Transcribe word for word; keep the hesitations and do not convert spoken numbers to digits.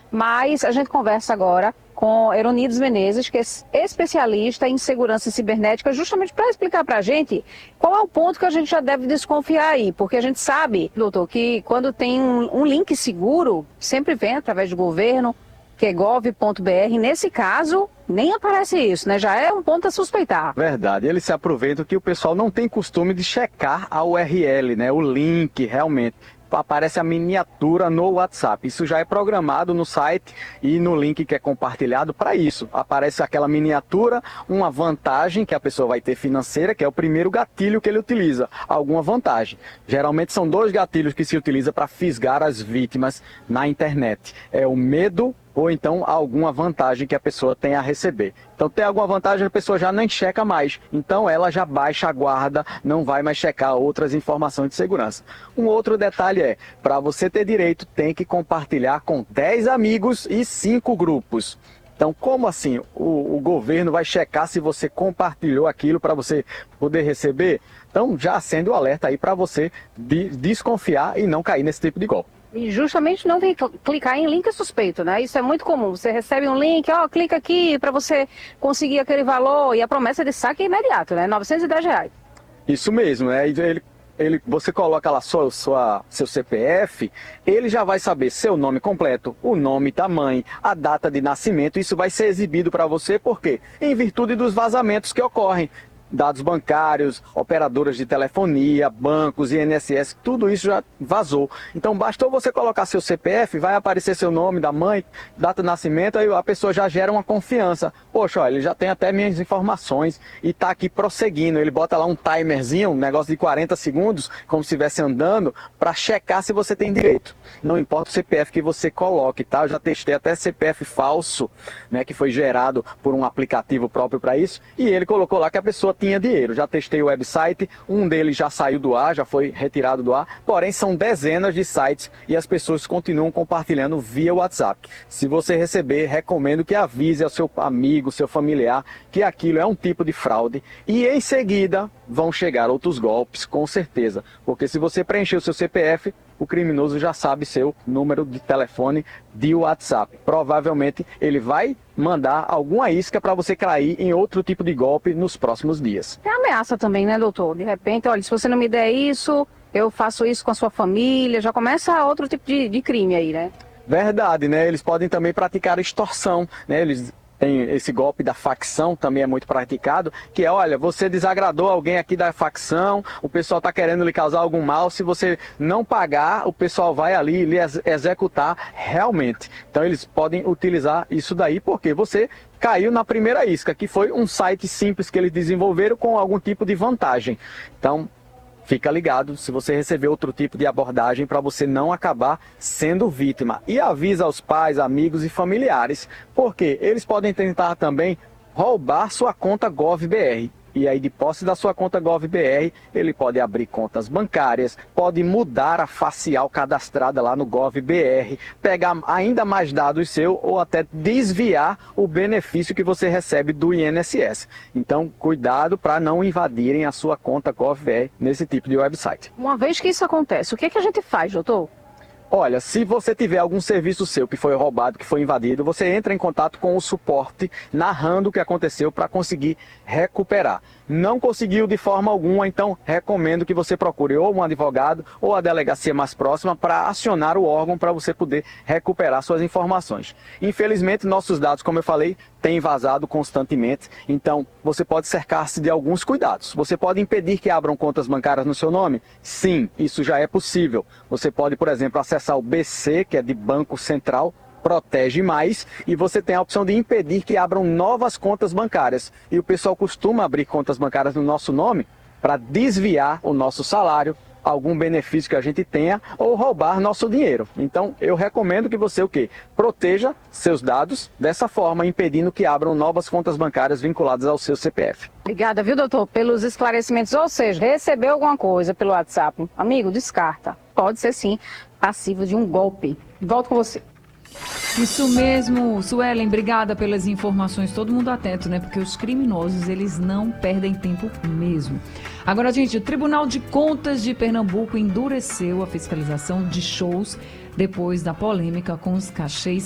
Mas a gente conversa agora com Eronides Menezes, que é especialista em segurança cibernética, justamente para explicar para a gente qual é o ponto que a gente já deve desconfiar aí. Porque a gente sabe, doutor, que quando tem um, um link seguro, sempre vem através do governo, que é gov ponto br. Nesse caso, nem aparece isso, né? Já é um ponto a suspeitar. Verdade. Eles se aproveitam que o pessoal não tem costume de checar a U R L, né? O link, realmente. Aparece a miniatura no WhatsApp. Isso já é programado no site e no link que é compartilhado para isso. Aparece aquela miniatura, uma vantagem que a pessoa vai ter financeira, que é o primeiro gatilho que ele utiliza. Alguma vantagem. Geralmente são dois gatilhos que se utiliza para fisgar as vítimas na internet. É o medo ou então alguma vantagem que a pessoa tem a receber. Então tem alguma vantagem, a pessoa já nem checa mais. Então ela já baixa a guarda, não vai mais checar outras informações de segurança. Um outro detalhe é, para você ter direito, tem que compartilhar com dez amigos e cinco grupos. Então, como assim o, o governo vai checar se você compartilhou aquilo para você poder receber? Então, já acende o alerta aí para você de, desconfiar e não cair nesse tipo de golpe. E justamente não tem que clicar em link suspeito, né? Isso é muito comum. Você recebe um link, ó, clica aqui para você conseguir aquele valor e a promessa de saque é imediato, né? novecentos e dez reais. Isso mesmo, né? Ele, ele, você coloca lá sua, sua, seu C P F, ele já vai saber seu nome completo, o nome da mãe, a data de nascimento. Isso vai ser exibido para você, por quê? Em virtude dos vazamentos que ocorrem. Dados bancários, operadoras de telefonia, bancos, I N S S, tudo isso já vazou. Então bastou você colocar seu C P F, vai aparecer seu nome da mãe, data de nascimento, aí a pessoa já gera uma confiança. Poxa, ó, ele já tem até minhas informações e está aqui prosseguindo. Ele bota lá um timerzinho, um negócio de quarenta segundos, como se estivesse andando, para checar se você tem direito. Não importa o C P F que você coloque, tá? Eu já testei até C P F falso, né, que foi gerado por um aplicativo próprio para isso, e ele colocou lá que a pessoa tinha dinheiro. Já testei o website, um deles já saiu do ar, já foi retirado do ar, porém são dezenas de sites e as pessoas continuam compartilhando via WhatsApp. Se você receber, recomendo que avise ao seu amigo, seu familiar, que aquilo é um tipo de fraude e em seguida vão chegar outros golpes, com certeza, porque se você preencher o seu C P F, o criminoso já sabe seu número de telefone de WhatsApp. Provavelmente ele vai mandar alguma isca para você cair em outro tipo de golpe nos próximos dias. É ameaça também, né, doutor? De repente, olha, se você não me der isso, eu faço isso com a sua família. Já começa outro tipo de, de crime aí, né? Verdade, né? Eles podem também praticar extorsão, né? Eles tem esse golpe da facção, também é muito praticado, que é, olha, você desagradou alguém aqui da facção, o pessoal está querendo lhe causar algum mal, se você não pagar, o pessoal vai ali lhe ex executar realmente. Então eles podem utilizar isso daí, porque você caiu na primeira isca, que foi um site simples que eles desenvolveram com algum tipo de vantagem. Então, fica ligado se você receber outro tipo de abordagem para você não acabar sendo vítima. E avisa aos pais, amigos e familiares, porque eles podem tentar também roubar sua conta GovBR. E aí, de posse da sua conta GovBR, ele pode abrir contas bancárias, pode mudar a facial cadastrada lá no GovBR, pegar ainda mais dados seus ou até desviar o benefício que você recebe do I N S S. Então, cuidado para não invadirem a sua conta GovBR nesse tipo de website. Uma vez que isso acontece, o que é que a gente faz, doutor? Olha, se você tiver algum serviço seu que foi roubado, que foi invadido, você entra em contato com o suporte narrando o que aconteceu para conseguir recuperar. Não conseguiu de forma alguma, então recomendo que você procure ou um advogado ou a delegacia mais próxima para acionar o órgão para você poder recuperar suas informações. Infelizmente, nossos dados, como eu falei, têm vazado constantemente, então você pode cercar-se de alguns cuidados. Você pode impedir que abram contas bancárias no seu nome? Sim, isso já é possível. Você pode, por exemplo, acessar o B C, que é de Banco Central, Protege Mais, e você tem a opção de impedir que abram novas contas bancárias. E o pessoal costuma abrir contas bancárias no nosso nome para desviar o nosso salário, algum benefício que a gente tenha ou roubar nosso dinheiro. Então eu recomendo que você o quê? Proteja seus dados dessa forma, impedindo que abram novas contas bancárias vinculadas ao seu C P F. Obrigada, viu, doutor, pelos esclarecimentos. Ou seja, recebeu alguma coisa pelo WhatsApp, amigo, descarta. Pode ser sim passivo de um golpe. Volto com você. Isso mesmo, Suelen, obrigada pelas informações. Todo mundo atento, né? Porque os criminosos, eles não perdem tempo mesmo. Agora, gente, o Tribunal de Contas de Pernambuco endureceu a fiscalização de shows depois da polêmica com os cachês